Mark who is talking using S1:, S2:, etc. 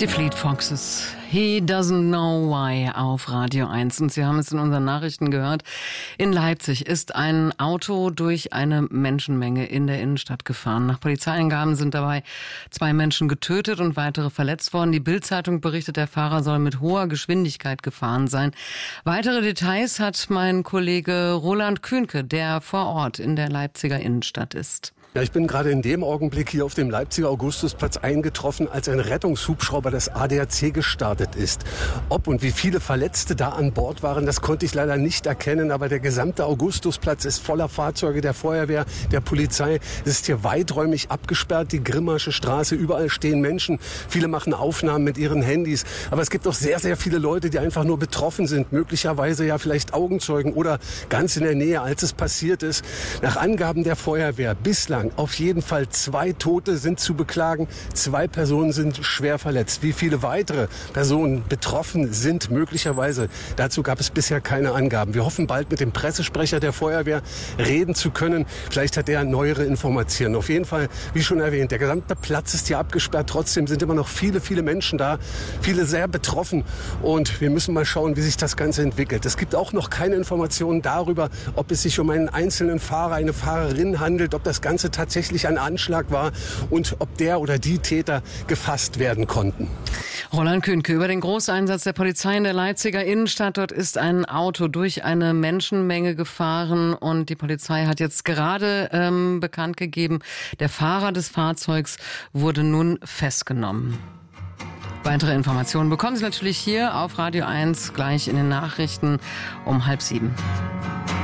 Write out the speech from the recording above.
S1: Die Fleet Foxes. He doesn't know why auf Radio 1. Und Sie haben es in unseren Nachrichten gehört. In Leipzig ist ein Auto durch eine Menschenmenge in der Innenstadt gefahren. Nach Polizeiangaben sind dabei 2 Menschen getötet und weitere verletzt worden. Die Bild-Zeitung berichtet, der Fahrer soll mit hoher Geschwindigkeit gefahren sein. Weitere Details hat mein Kollege Roland Kühnke, der vor Ort in der Leipziger Innenstadt ist.
S2: Ja, ich bin gerade in dem Augenblick hier auf dem Leipziger Augustusplatz eingetroffen, als ein Rettungshubschrauber des ADAC gestartet ist. Ob und wie viele Verletzte da an Bord waren, das konnte ich leider nicht erkennen. Aber der gesamte Augustusplatz ist voller Fahrzeuge der Feuerwehr, der Polizei. Es ist hier weiträumig abgesperrt, die Grimmasche Straße. Überall stehen Menschen. Viele machen Aufnahmen mit ihren Handys. Aber es gibt auch sehr, sehr viele Leute, die einfach nur betroffen sind. Möglicherweise ja vielleicht Augenzeugen oder ganz in der Nähe, als es passiert ist. Nach Angaben der Feuerwehr bislang auf jeden Fall 2 Tote sind zu beklagen. 2 Personen sind schwer verletzt. Wie viele weitere Personen betroffen sind möglicherweise, dazu gab es bisher keine Angaben. Wir hoffen bald mit dem Pressesprecher der Feuerwehr reden zu können. Vielleicht hat er neuere Informationen. Auf jeden Fall, wie schon erwähnt, der gesamte Platz ist hier abgesperrt. Trotzdem sind immer noch viele, viele Menschen da. Viele sehr betroffen. Und wir müssen mal schauen, wie sich das Ganze entwickelt. Es gibt auch noch keine Informationen darüber, ob es sich um einen einzelnen Fahrer, eine Fahrerin handelt, ob das Ganze tatsächlich ein Anschlag war und ob der oder die Täter gefasst werden konnten.
S1: Roland Kühnke über den Großeinsatz der Polizei in der Leipziger Innenstadt. Dort ist ein Auto durch eine Menschenmenge gefahren und die Polizei hat jetzt gerade bekannt gegeben, der Fahrer des Fahrzeugs wurde nun festgenommen. Weitere Informationen bekommen Sie natürlich hier auf Radio 1 gleich in den Nachrichten um 6:30.